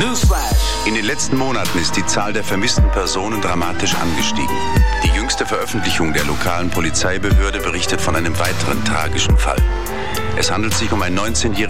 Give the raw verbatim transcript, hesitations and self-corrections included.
Newsflash! In den letzten Monaten ist die Zahl der vermissten Personen dramatisch angestiegen. Die jüngste Veröffentlichung der lokalen Polizeibehörde berichtet von einem weiteren tragischen Fall. Es handelt sich um ein neunzehnjähriges